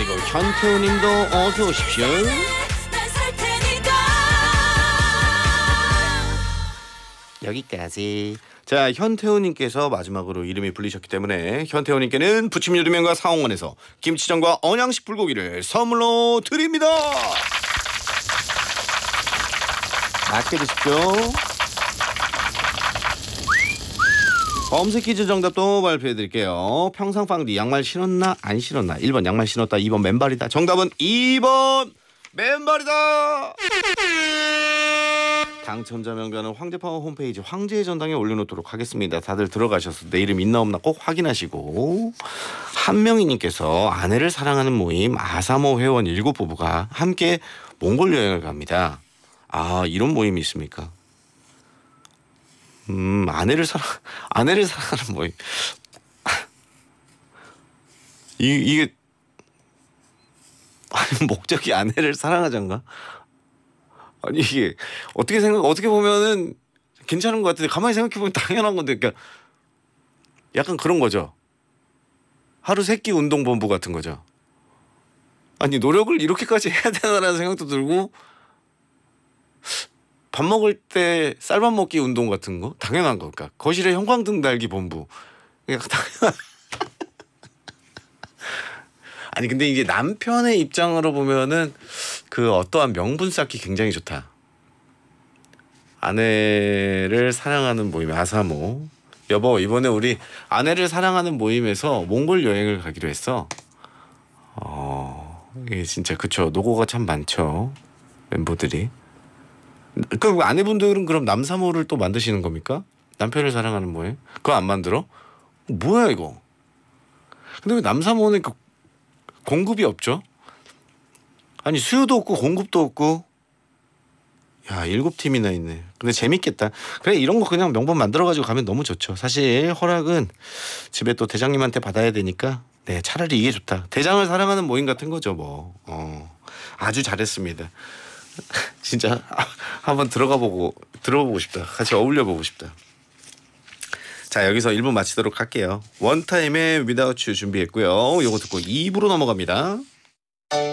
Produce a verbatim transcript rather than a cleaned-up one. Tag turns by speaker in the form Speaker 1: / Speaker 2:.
Speaker 1: 그리고 현태우님도 어서 오십시오. 여기까지. 자, 현태우님께서 마지막으로 이름이 불리셨기 때문에 현태우님께는 부침 요리면과 사홍원에서 김치전과 언양식 불고기를 선물로 드립니다. 맛있게 드십시오. 검색 퀴즈 정답도 발표해드릴게요. 평상빵디 양말 신었나 안 신었나. 일 번 양말 신었다, 이 번 맨발이다. 정답은 이 번 맨발이다. 당첨자 명단은 황제파워 홈페이지 황제의 전당에 올려놓도록 하겠습니다. 다들 들어가셔서 내 이름 있나 없나 꼭 확인하시고. 한명희님께서 아내를 사랑하는 모임 아사모 회원 일곱 부부가 함께 몽골 여행을 갑니다. 아, 이런 모임이 있습니까? 음, 아내를 사랑 아내를 사랑하는 모임. 이 이게 아니, 목적이 아내를 사랑하자인가? 아니 이게 어떻게 생각 어떻게 보면은 괜찮은 것 같은데 가만히 생각해 보면 당연한 건데, 그러니까 약간 그런 거죠. 하루 세끼 운동본부 같은 거죠. 아니 노력을 이렇게까지 해야 되나라는 생각도 들고, 밥 먹을 때 쌀밥 먹기 운동 같은 거 당연한 거. 그러니까 거실에 형광등 달기 본부. 그러니까 당연한. 아니 근데 이게 남편의 입장으로 보면은 그 어떠한 명분 쌓기 굉장히 좋다. 아내를 사랑하는 모임 아사모. 여보, 이번에 우리 아내를 사랑하는 모임에서 몽골 여행을 가기로 했어. 어, 이게 진짜 그쵸. 노고가 참 많죠. 멤버들이. 그 아내분들은 그럼 남사모를 또 만드시는 겁니까? 남편을 사랑하는 모임? 그거 안 만들어? 뭐야 이거? 근데 왜 남사모는 그 공급이 없죠? 아니 수요도 없고 공급도 없고. 야, 일곱 팀이나 있네. 근데 재밌겠다. 그래, 이런 거 그냥 명분 만들어가지고 가면 너무 좋죠. 사실 허락은 집에 또 대장님한테 받아야 되니까 네, 차라리 이게 좋다. 대장을 사랑하는 모임 같은 거죠 뭐. 어, 아주 잘했습니다. 진짜 한번 들어가 보고 들어보고 싶다. 같이 어울려 보고 싶다. 자, 여기서 일 부 마치도록 할게요. 원타임의 Without You 준비했고요. 요거 듣고 이 부로 넘어갑니다.